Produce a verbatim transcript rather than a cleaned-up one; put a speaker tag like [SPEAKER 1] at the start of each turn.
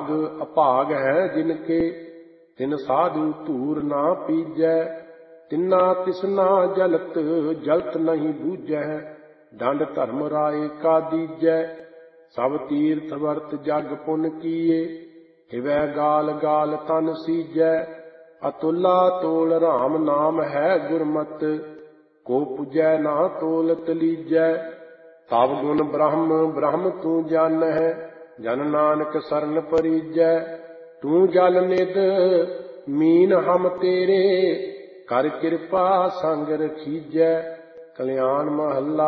[SPEAKER 1] ਭਾਗ ਅਭਾਗ ਹੈ ਜਿਨ ਕੇ, ਤਿਨ ਸਾਧੂ ਧੂਰ ਨਾ ਪੀਜੈ। ਤਿਨਾ ਤਿਸਨਾ ਜਲਤ, ਜਲਤ ਨਹੀਂ ਬੂਝੈ। ਡੰਡ ਧਰਮ ਰਾਏ ਕਾ ਦੀਜੈ। ਸਭ ਤੀਰਥ ਵਰਤ ਜਗ ਪੁਨ ਕੀਏ, ਹਿਵੈ ਗਾਲ ਗਾਲ ਤਨ ਸੀਜੈ। ਅਤੁਲਾ ਤੋਲ ਰਾਮ ਨਾਮ ਹੈ ਗੁਰਮਤਿ, ਕੋ ਪੁਜੈ ਨਾ ਤੋਲਤ ਲੀਜੈ। ਤਬ ਗੁਣ ਬ੍ਰਹਮ ਬ੍ਰਹਮ ਤੂੰ ਜਾਣਹਿ, ਜਨ ਨਾਨਕ ਸਰਨ ਪਰੀਜੈ। ਤੂੰ ਜਲ ਨਿਧ ਮੀਨ ਹਮ ਤੇਰੇ, ਕਰ ਕਿਰਪਾ ਸੰਗ ਰਖੀਜੈ। ਕਲਿਆਣ ਮਹੱਲਾ